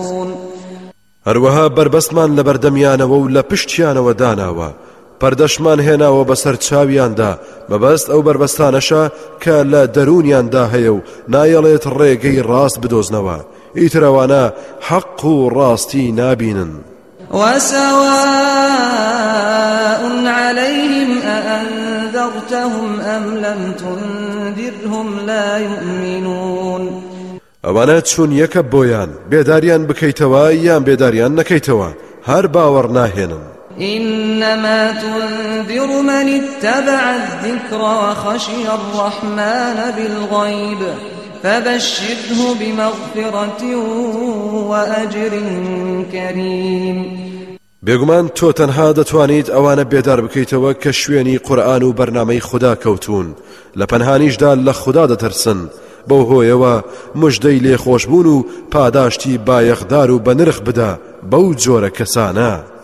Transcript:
هەروەها بربەستمان لە بەردەمیانەوە و لە پشتیانەوە داناوە پەردەشمان هێناوە بەسەر چاویاندا مەبەست ئەو بربەستانەشە کە لە دەرونیاندا هەیە و نایەڵێت ڕێگەی ڕاست بدۆزنەوە ئیتر ئەوانە حەق و ڕاستی نابینن وسواء عليهم أأنذرتهم أم لم تنذرهم لا يؤمنون ئەوانە چون یەکە بۆیان بێداریان بکەیتەوە یان بێداریان نەکەیتەوە هەر باوەڕ ناهێنن إنما تنذر من اتبع الذكر وخشي الرحمن بالغيب فبشره بمغفرة وأجر كريم بێگومان تۆ تەنها دەتوانیت ئەوانە بێدار بکەیتەوە کە شوێنی قورئان و بەرنامەی خوددا کەوتون لە پەنهانیشدا لە خوددا دەترسن بەو هۆیەوە موژدەی لێخۆشبوون و پاداشتی بایەخدار و بەنرخ بدە بەو جۆرە کەسانە